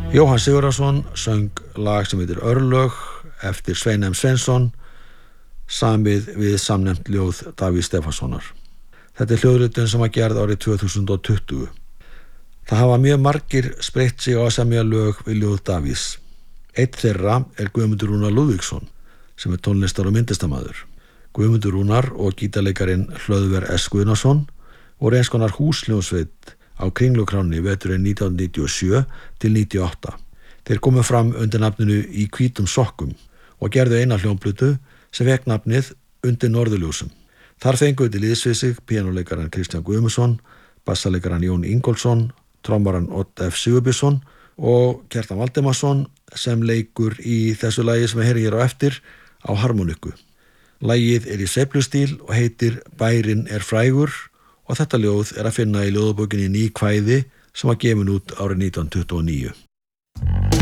Jóhann Sigurðarson söng lag sem heitir Örlög eftir Svein M. Sveinsson, samið við samnefnt ljóð Davíðs Stefánssonar. Þetta er hljóðritun sem var gerð árið 2020. Það hafa mjög margir spreytt sig á að semja lög við ljóð Davíðs. Einn þeirra er Guðmundur Rúnar Lúðvíksson, sem er tónlistar- og myndlistarmaður. Guðmundur Rúnar og gítarleikarin Hlöðver S. Guðnason voru eins konar húsljónsveit á Kringlukránni veturinn 1997 til 98. Þeir komu fram undir nafninu Í hvítum sokkum og gerðu eina hljómplötu sem fékk nafnið Undir norðurljósum. Þar fenguðu til liðs við sig píanóleikaran Kristján Guðmundsson, bassaleikaran Jón Ingólfsson, trommaran Odd F. Sigurbjörnsson og Kjartan Valdimarsson sem leikur í þessu lagi sem við heyrum hér á eftir á harmonikku. Lagið er í sveiflustíl og heitir Bærinn er frægur og þetta ljóð er að finna í ljóðabókinni Ný kvæði sem var gefin út árið 1929.